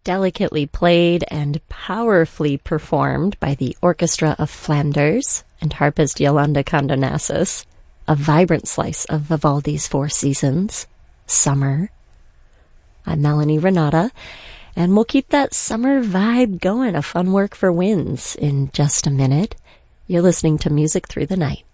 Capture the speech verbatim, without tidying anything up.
delicately played and powerfully performed by the Orchestra of Flanders and harpist Yolanda Condonassus, a vibrant slice of Vivaldi's Four Seasons, Summer. I'm Melanie Renata, and we'll keep that summer vibe going, a fun work for winds, in just a minute. You're listening to Music Through the Night.